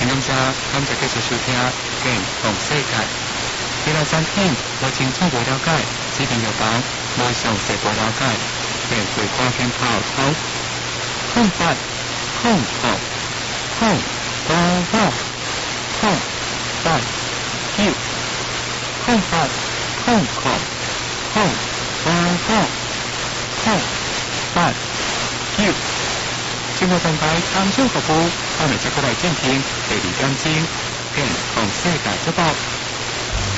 感谢继续收听《健康世界》。其他产品我清楚无了解，指定药房我详细无了解，便会挂片泡头。空白，空空，空多多，空白叫，空白，空空，空多多，空白叫。节目上台探讨服务，我哋就过嚟进行第二点钟健康世界节目。